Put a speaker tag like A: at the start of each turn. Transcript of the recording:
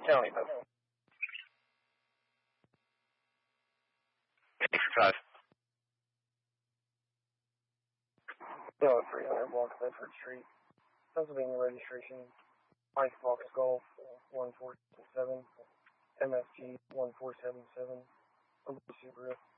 A: County, though.
B: 85.
A: Yellow 300 block Bedford Street. Pennsylvania registration. Mike Fox Golf 1477. MSG 1477. Subaru.